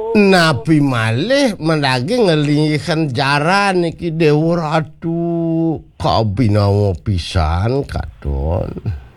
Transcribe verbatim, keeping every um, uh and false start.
Nabi malih menagi ngelingikan jaran iki dewa ratu kabinawa pisan kadon.